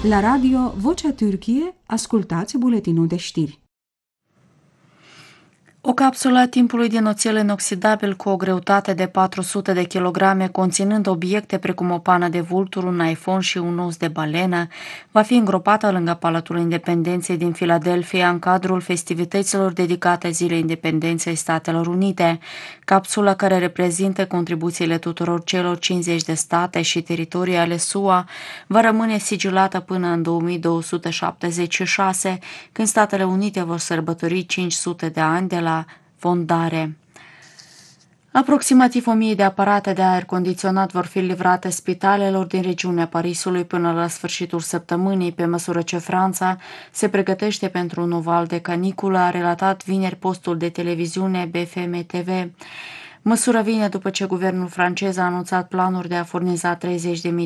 La radio Vocea Türkiye, ascultați buletinul de știri. O capsulă a timpului din oțel inoxidabil cu o greutate de 400 de kilograme, conținând obiecte precum o pană de vultur, un iPhone și un os de balenă, va fi îngropată lângă Palatul Independenței din Philadelphia în cadrul festivităților dedicate Zilei Independenței Statelor Unite. Capsula, care reprezintă contribuțiile tuturor celor 50 de state și teritorii ale SUA, va rămâne sigilată până în 2276, când Statele Unite vor sărbători 500 de ani de la fondare. Aproximativ 1000 de aparate de aer condiționat vor fi livrate spitalelor din regiunea Parisului până la sfârșitul săptămânii, pe măsură ce Franța se pregătește pentru un nou val de caniculă, a relatat vineri postul de televiziune BFM TV. Măsura vine după ce guvernul francez a anunțat planuri de a furniza 30.000